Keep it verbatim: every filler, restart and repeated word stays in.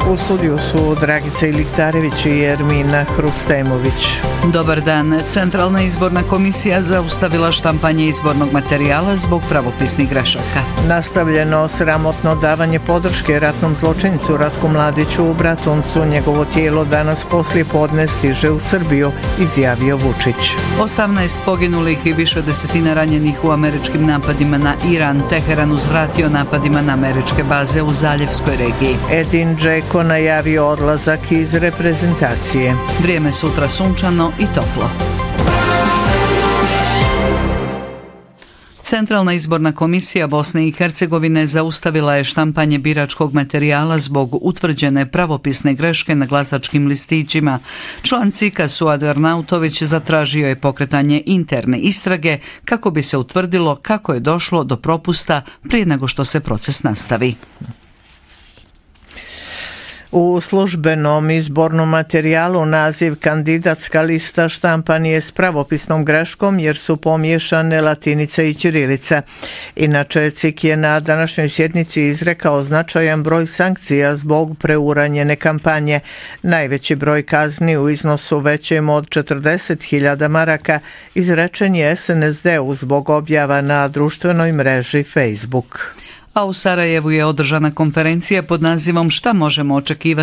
U studiju su Dragica Iliktarević i Ermina Hrustemović. Dobar dan. Centralna izborna komisija zaustavila štampanje izbornog materijala zbog pravopisnih grešaka. Nastavljeno sramotno davanje podrške ratnom zločincu Ratku Mladiću u Bratuncu. Njegovo tijelo danas poslije podne stiže u Srbiju, izjavio Vučić. osamnaest poginulih i više desetina ranjenih u američkim napadima na Iran. Teheran uzvratio napadima na američke baze u Zaljevskoj regiji. Edin Džeko najavio odlazak iz reprezentacije. Vrijeme sutra sunčano i toplo. Centralna izborna komisija Bosne i Hercegovine zaustavila je štampanje biračkog materijala zbog utvrđene pravopisne greške na glasačkim listićima. Član C I K-a Suad Arnautović zatražio je pokretanje interne istrage kako bi se utvrdilo kako je došlo do propusta prije nego što se proces nastavi. U službenom izbornom materijalu naziv kandidatska lista štampan je s pravopisnom greškom jer su pomiješane latinica i ćirilica. Inače, C I K je na današnjoj sjednici izrekao značajan broj sankcija zbog preuranjene kampanje. Najveći broj kazni u iznosu većem od četrdeset hiljada maraka izrečen je S N S D-u zbog objava na društvenoj mreži Facebook. A u Sarajevu je održana konferencija pod nazivom Šta možemo očekivati